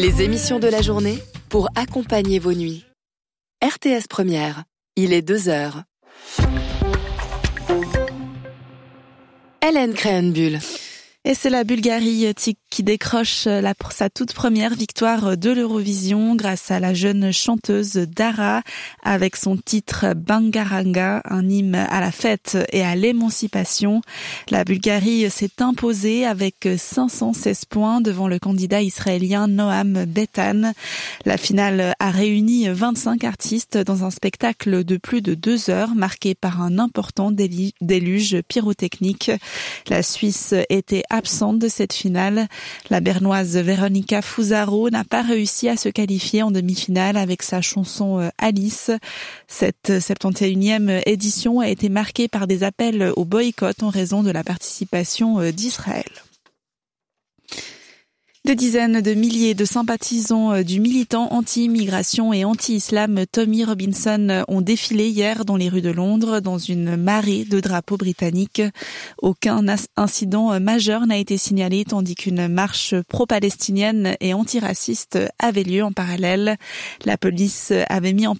Les émissions de la journée pour accompagner vos nuits. RTS Première, il est 2h. Hélène Kréhenbuhl. Et c'est la Bulgarie qui décroche sa toute première victoire de l'Eurovision grâce à la jeune chanteuse Dara avec son titre Bangaranga, un hymne à la fête et à l'émancipation. La Bulgarie s'est imposée avec 516 points devant le candidat israélien Noam Betan. La finale a réuni 25 artistes dans un spectacle de plus de 2 heures marqué par un important déluge pyrotechnique. La Suisse était absente de cette finale. La bernoise Veronika Fusaro n'a pas réussi à se qualifier en demi-finale avec sa chanson Alice. Cette 71e édition a été marquée par des appels au boycott en raison de la participation d'Israël. Des dizaines de milliers de sympathisants du militant anti-immigration et anti-islam Tommy Robinson ont défilé hier dans les rues de Londres dans une marée de drapeaux britanniques. Aucun incident majeur n'a été signalé tandis qu'une marche pro-palestinienne et antiraciste avait lieu en parallèle. La police avait mis en